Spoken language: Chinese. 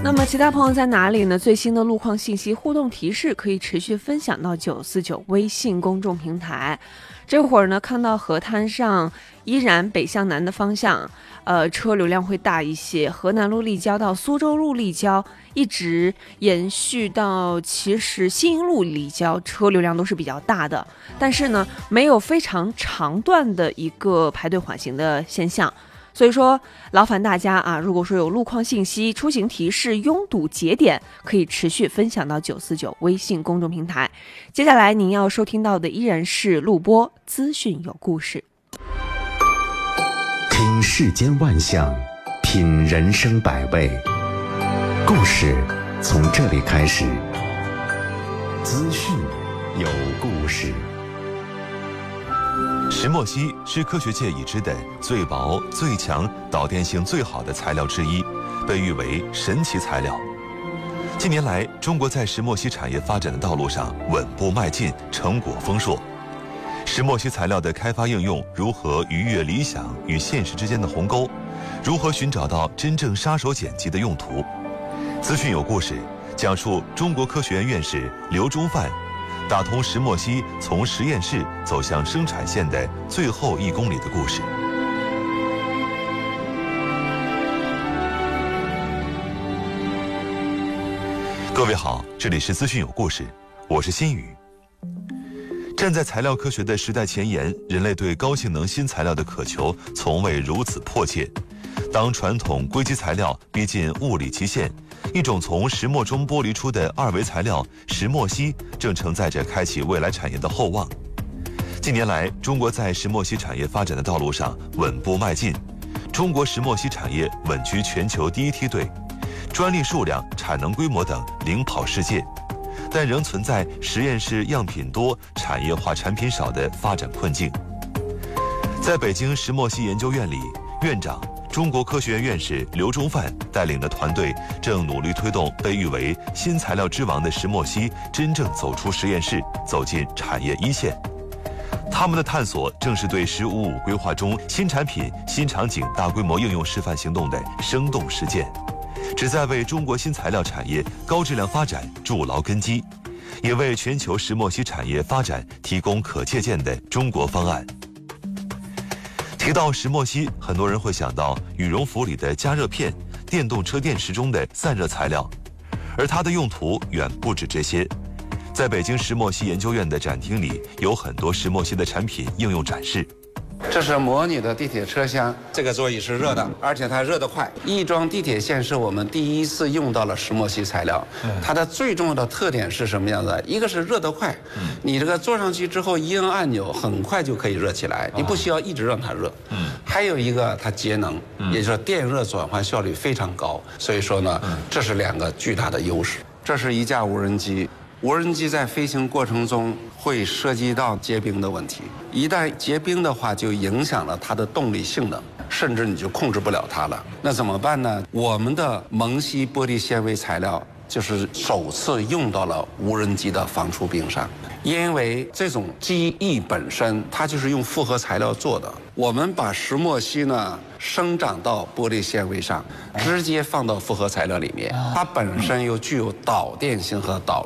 那么其他朋友在哪里呢？最新的路况信息互动提示可以持续分享到949微信公众平台。这会儿呢，看到河滩上依然北向南的方向，车流量会大一些。河南路立交到苏州路立交，一直延续到其实新营路立交，车流量都是比较大的。但是呢，没有非常长段的一个排队缓行的现象。所以说，劳烦大家啊，如果说有路况信息、出行提示、拥堵节点，可以持续分享到949微信公众平台。接下来您要收听到的依然是录播资讯有故事。 听世间万象，品人生百味，故事从这里开始。资讯有故事。 石墨烯是科学界已知的最薄、最强、导电性最好的材料之一，被誉为神奇材料。近年来，中国在石墨烯产业发展的道路上稳步迈进，成果丰硕。石墨烯材料的开发应用如何逾越理想与现实之间的鸿沟？如何寻找到真正杀手锏级的用途？资讯有故事，讲述中国科学院院士刘忠范打通石墨烯从实验室走向生产线的最后1公里的故事。各位好，这里是资讯有故事，我是新宇。站在材料科学的时代前沿，人类对高性能新材料的渴求从未如此迫切。当传统硅基材料逼近物理极限，一种从石墨中剥离出的2维材料石墨烯正承载着开启未来产业的厚望。近年来，中国在石墨烯产业发展的道路上稳步迈进，中国石墨烯产业稳居全球第1梯队，专利数量、产能规模等领跑世界，但仍存在实验室样品多、产业化产品少的发展困境。在北京石墨烯研究院里，院长中国科学院院士刘忠范带领的团队正努力推动被誉为新材料之王的石墨烯真正走出实验室，走进产业一线。他们的探索正是对“15+5”规划中新产品、新场景大规模应用示范行动的生动实践，旨在为中国新材料产业高质量发展筑牢根基，也为全球石墨烯产业发展提供可借鉴的中国方案。提到石墨烯，很多人会想到羽绒服里的加热片、电动车电池中的散热材料，而它的用途远不止这些。在北京石墨烯研究院的展厅里，有很多石墨烯的产品应用展示。 这是模拟的地铁车厢，这个座椅是热的，而且它热得快。亦庄地铁线是我们第1次用到了石墨烯材料，它的最重要的特点是什么样子？一个是热得快，你这个坐上去之后一摁按钮，很快就可以热起来，你不需要一直让它热。还有一个它节能，也就是电热转换效率非常高，所以说呢，这是2个巨大的优势。这是一架无人机。无人机在飞行过程中会涉及到结冰的问题，一旦结冰的话，就影响了它的动力性能，甚至你就控制不了它了。那怎么办呢？我们的蒙烯玻璃纤维材料就是首次用到了无人机的防出冰上，因为这种机翼本身它就是用复合材料做的。我们把石墨烯呢生长到玻璃纤维上，直接放到复合材料里面，它本身又具有导电性和导